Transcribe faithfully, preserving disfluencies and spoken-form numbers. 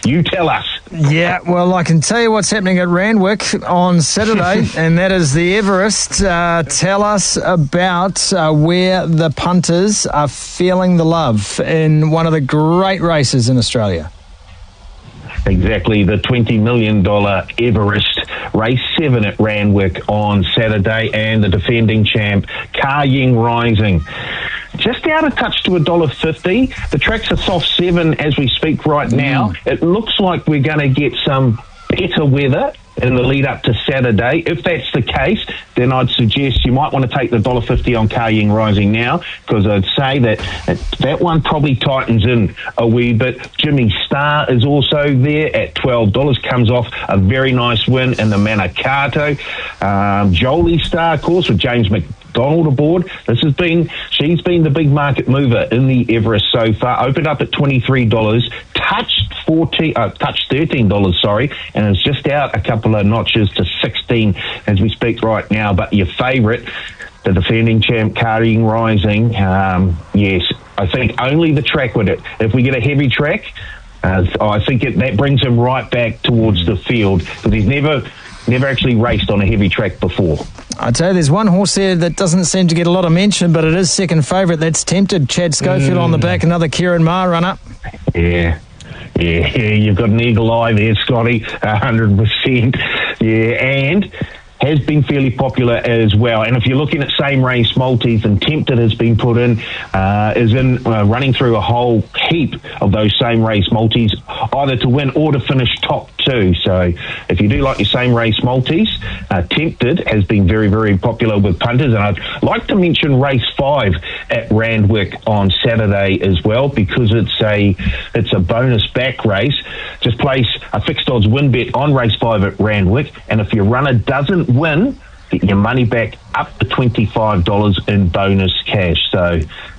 You tell us. Yeah, well, I can tell you what's happening at Randwick on Saturday, and that is the Everest. Uh, tell us about uh, where the punters are feeling the love in one of the great races in Australia. Exactly, the twenty million dollars Everest, race seven at Randwick on Saturday, and the defending champ, Ka Ying Rising. Just out of touch to one dollar fifty. The track's a soft seven as we speak right now. Mm. It looks like we're going to get some better weather in the lead up to Saturday. If that's the case, then I'd suggest you might want to take the one dollar fifty on Ka Ying Rising now, because I'd say that that one probably tightens in a wee bit. Jimmy Star is also there at twelve dollars, comes off a very nice win in the Manikato. Um, Jolie Star, of course, with James McDonald aboard. This has been, she's been the big market mover in the Everest so far. Opened up at twenty-three dollars, touched fourteen, uh, touched thirteen dollars, sorry, and it's just out a couple of notches to sixteen as we speak right now. But your favourite, the defending champ, Ka Ying Rising, um, yes, I think only the track with it. If we get a heavy track, uh, I think it, that brings him right back towards the field, because he's never never actually raced on a heavy track before. I tell you, there's one horse there that doesn't seem to get a lot of mention, but it is second favourite. That's Tempted. Chad Schofield mm. on the back, another Kieran Ma runner. Yeah. Yeah, you've got an eagle eye there, Scotty, one hundred percent. Yeah, and has been fairly popular as well. And if you're looking at same race multis, and Tempted has been put in, uh, is in uh, running through a whole heap of those same race multis, either to win or to finish top two. So if you do like your same race multis, uh, Tempted has been very, very popular with punters. And I'd like to mention race five at Randwick on Saturday as well, because it's a it's a bonus back race. Just place a fixed odds win bet on race five at Randwick, and if your runner doesn't win, get your money back up to twenty-five dollars in bonus cash. So